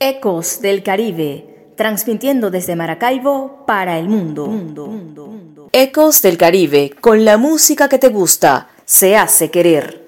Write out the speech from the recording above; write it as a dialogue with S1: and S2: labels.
S1: Ecos del Caribe, transmitiendo desde Maracaibo para el mundo.
S2: Ecos del Caribe, con la música que te gusta, se hace querer.